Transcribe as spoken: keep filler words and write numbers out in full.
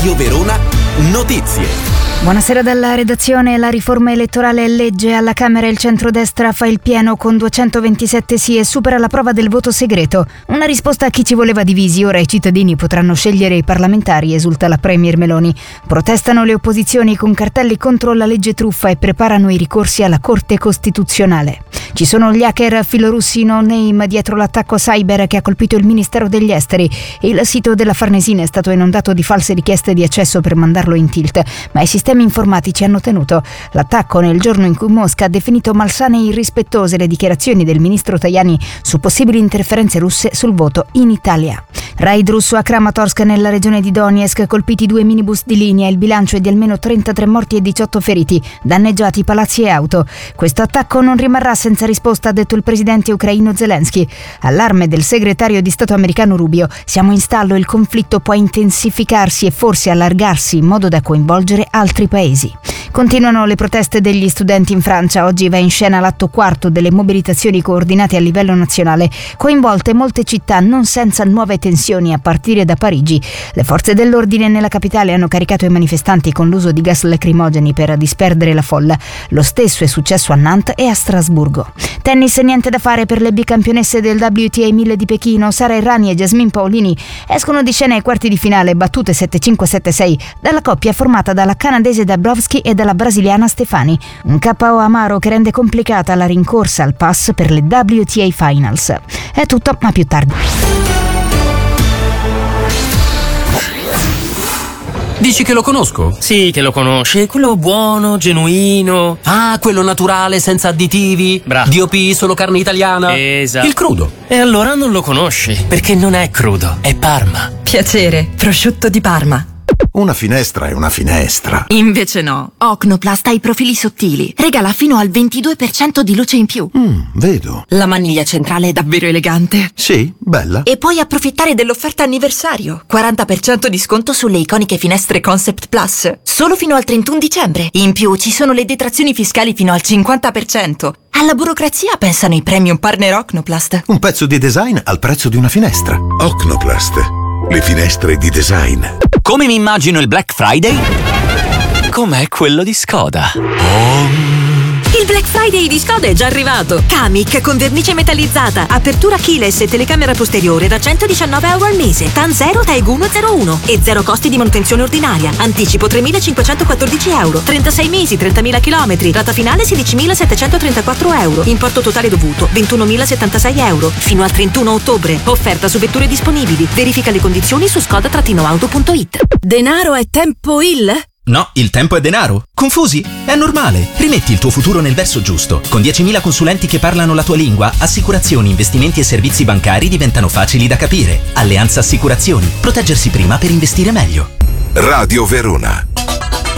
Radio Verona Notizie. Buonasera dalla redazione. La riforma elettorale è legge. Alla Camera il centrodestra fa il pieno con duecentoventisette sì e supera la prova del voto segreto. Una risposta a chi ci voleva divisi. Ora i cittadini potranno scegliere i parlamentari, esulta la premier Meloni. Protestano le opposizioni con cartelli contro la legge truffa e preparano i ricorsi alla Corte Costituzionale. Ci sono gli hacker filorussi no name dietro l'attacco cyber che ha colpito il Ministero degli Esteri. Il sito della Farnesina è stato inondato di false richieste di accesso per mandarlo in tilt, ma i sistemi informatici hanno tenuto. L'attacco nel giorno in cui Mosca ha definito malsane e irrispettose le dichiarazioni del ministro Tajani su possibili interferenze russe sul voto in Italia. Raid russo a Kramatorsk nella regione di Donetsk, colpiti due minibus di linea, il bilancio è di almeno trentatré morti e diciotto feriti, danneggiati palazzi e auto. Questo attacco non rimarrà senza risposta, ha detto il presidente ucraino Zelensky. Allarme del segretario di Stato americano Rubio: siamo in stallo, il conflitto può intensificarsi e forse allargarsi in modo da coinvolgere altri paesi. Continuano le proteste degli studenti in Francia. Oggi va in scena l'atto quarto delle mobilitazioni coordinate a livello nazionale, coinvolte molte città, non senza nuove tensioni a partire da Parigi. Le forze dell'ordine nella capitale hanno caricato i manifestanti con l'uso di gas lacrimogeni per disperdere la folla. Lo stesso è successo a Nantes e a Strasburgo. Tennis, niente da fare per le bicampionesse del W T A mille di Pechino. Sara Errani e Jasmine Paolini escono di scena ai quarti di finale, battute sette cinque sette sei dalla coppia formata dalla canadese Dabrowski e dalla brasiliana Stefani. Un K O amaro che rende complicata la rincorsa al pass per le W T A Finals. È tutto, ma più tardi. Dici che lo conosco? Sì, che lo conosci. Quello buono, genuino. Ah, quello naturale, senza additivi. Bravo. D O P, solo carne italiana. Esatto. Il crudo. E allora non lo conosci, perché non è crudo, è Parma. Piacere, prosciutto di Parma. Una finestra è una finestra. Invece no. Ocnoplast ha i profili sottili. Regala fino al ventidue per cento di luce in più. Mm, vedo. La maniglia centrale è davvero elegante. Sì, bella. E puoi approfittare dell'offerta anniversario. quaranta per cento di sconto sulle iconiche finestre Concept Plus. Solo fino al trentuno dicembre. In più ci sono le detrazioni fiscali fino al cinquanta per cento. Alla burocrazia pensano i premium partner Ocnoplast. Un pezzo di design al prezzo di una finestra. Ocnoplast. Le finestre di design. Come mi immagino il Black Friday? Com'è quello di Skoda. Oh. Il Black Friday di Skoda è già arrivato. Kamiq con vernice metallizzata, apertura keyless e telecamera posteriore da centodiciannove euro al mese. T A N zero Tag uno zero uno e zero costi di manutenzione ordinaria. Anticipo tremilacinquecentoquattordici euro. trentasei mesi, trentamila chilometri. Rata finale sedicimilasettecentotrentaquattro euro. Importo totale dovuto ventunomilasettantasei euro. Fino al trentuno ottobre. Offerta su vetture disponibili. Verifica le condizioni su skoda auto punto it. Denaro è tempo il? No, il tempo è denaro. Confusi? È normale. Rimetti il tuo futuro nel verso giusto. Con diecimila consulenti che parlano la tua lingua, assicurazioni, investimenti e servizi bancari diventano facili da capire. Alleanza Assicurazioni. Proteggersi prima per investire meglio. Radio Verona.